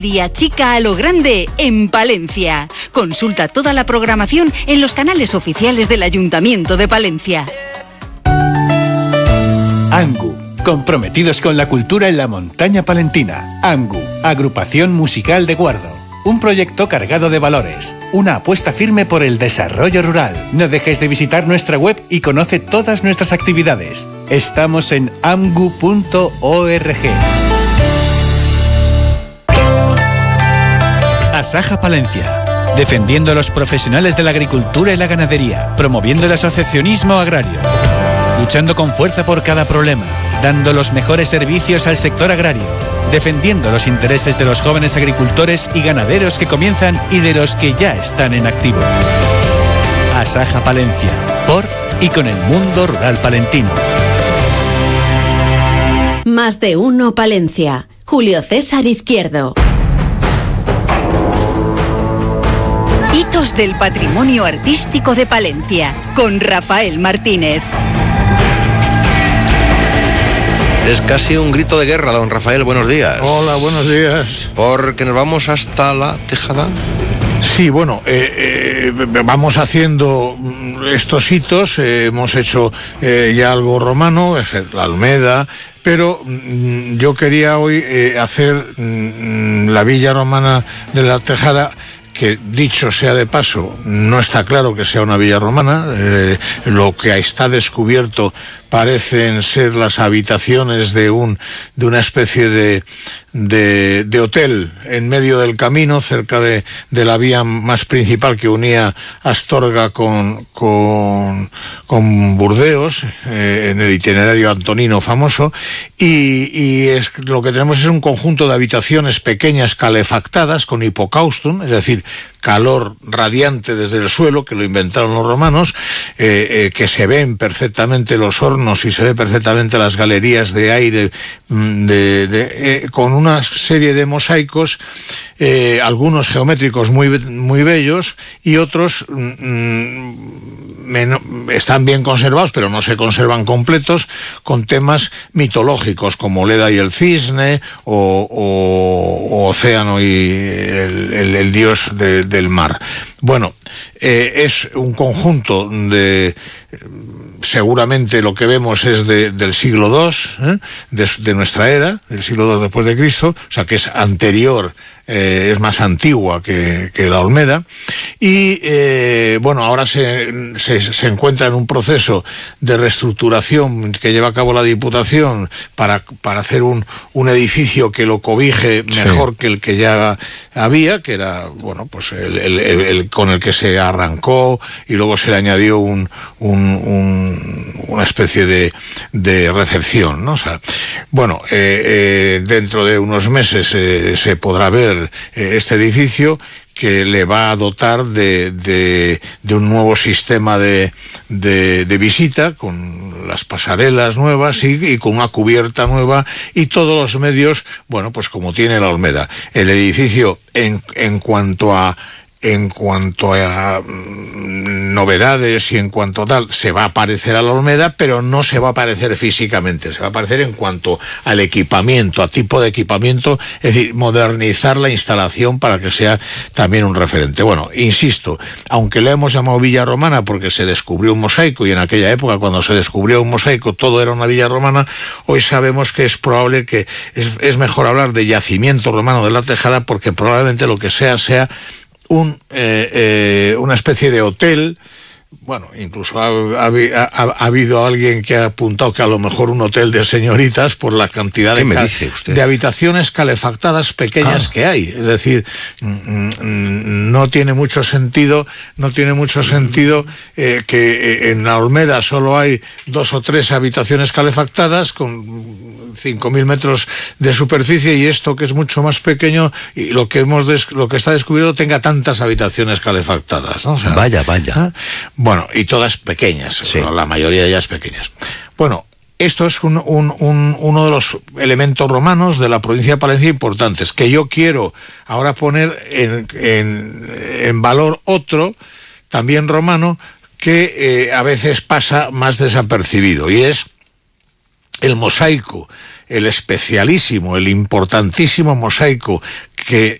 Día Chica a lo grande en Palencia. Consulta toda la programación en los canales oficiales del Ayuntamiento de Palencia. ANGU, comprometidos con la cultura en la montaña palentina. ANGU, Agrupación Musical de Guardo. Un proyecto cargado de valores. Una apuesta firme por el desarrollo rural. No dejes de visitar nuestra web y conoce todas nuestras actividades. Estamos en amgu.org. Asaja Palencia, defendiendo a los profesionales de la agricultura y la ganadería, promoviendo el asociacionismo agrario, luchando con fuerza por cada problema, dando los mejores servicios al sector agrario, defendiendo los intereses de los jóvenes agricultores y ganaderos que comienzan y de los que ya están en activo. Asaja Palencia, por y con el mundo rural palentino. Más de uno Palencia. Julio César Izquierdo. Hitos del patrimonio artístico de Palencia, con Rafael Martínez. Es casi un grito de guerra, don Rafael, buenos días. Hola, buenos días. Porque nos vamos hasta la Tejada. Sí, bueno, vamos haciendo estos hitos, hemos hecho ya algo romano, la Almeda, pero yo quería hoy hacer la villa romana de la Tejada, que dicho sea de paso, no está claro que sea una villa romana. Lo que está descubierto parecen ser las habitaciones de una especie de hotel en medio del camino, cerca de la vía más principal que unía Astorga con Burdeos, en el itinerario antonino famoso, y lo que tenemos es un conjunto de habitaciones pequeñas calefactadas con hipocaustum, es decir, calor radiante desde el suelo, que lo inventaron los romanos, que se ven perfectamente los hornos y se ve perfectamente las galerías de aire, con una serie de mosaicos, algunos geométricos muy bellos y otros están bien conservados, pero no se conservan completos, con temas mitológicos como Leda y el cisne, o Océano y el dios del mar. Bueno, es un conjunto seguramente lo que vemos es del siglo II, de nuestra era, del siglo II después de Cristo, o sea que es anterior, es más antigua que la Olmeda, y bueno, ahora se encuentra en un proceso de reestructuración que lleva a cabo la Diputación para hacer un edificio que lo cobije mejor que el que ya había, que era, bueno, pues el con el que se arrancó, y luego se le añadió una especie de recepción, ¿no? O sea, bueno, dentro de unos meses se podrá ver este edificio, que le va a dotar de un nuevo sistema de visita, con las pasarelas nuevas y con una cubierta nueva y todos los medios, bueno, pues como tiene la Olmeda. El edificio, en cuanto a novedades y en cuanto a tal, se va a parecer a la Olmeda, pero no se va a parecer físicamente, se va a parecer en cuanto al equipamiento, a tipo de equipamiento, es decir, modernizar la instalación para que sea también un referente. Bueno, insisto, aunque le hemos llamado villa romana porque se descubrió un mosaico, y en aquella época, cuando se descubrió un mosaico, todo era una villa romana, hoy sabemos que es probable que es mejor hablar de yacimiento romano de la Tejada, porque probablemente lo que sea una especie de hotel. Bueno, incluso ha habido alguien que ha apuntado que a lo mejor un hotel de señoritas, por la cantidad de habitaciones calefactadas pequeñas que hay. Es decir, no tiene mucho sentido que en la Olmeda solo hay 2 o 3 habitaciones calefactadas con 5.000 metros de superficie, y esto, que es mucho más pequeño, y lo que está descubierto, tenga tantas habitaciones calefactadas, ¿no? O sea, vaya. Bueno, y todas pequeñas, sí. La mayoría de ellas pequeñas. Bueno, esto es uno de los elementos romanos de la provincia de Palencia importantes, que yo quiero ahora poner en valor otro, también romano, que a veces pasa más desapercibido, y es el mosaico, el especialísimo, el importantísimo mosaico que